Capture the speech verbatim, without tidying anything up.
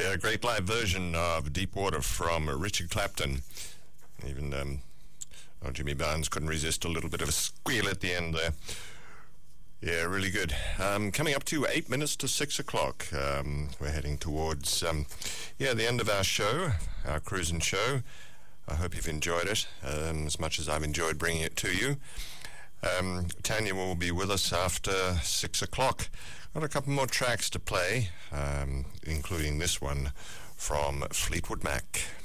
Yeah, great live version of Deep Water from Richard Clapton. Even um, oh, Jimmy Barnes couldn't resist a little bit of a squeal at the end there. Yeah, really good. Um, coming up to eight minutes to six o'clock. Um, we're heading towards, um, yeah, the end of our show, our cruising show. I hope you've enjoyed it um, as much as I've enjoyed bringing it to you. Um, Tanya will be with us after six o'clock. Got a couple more tracks to play, um, including this one from Fleetwood Mac.